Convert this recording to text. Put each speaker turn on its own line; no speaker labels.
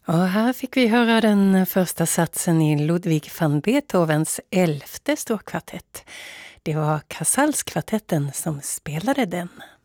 Och här fick vi höra den första satsen i Ludwig van Beethovens 11:e storkvartett. Det var Casals-kvartetten som spelade den.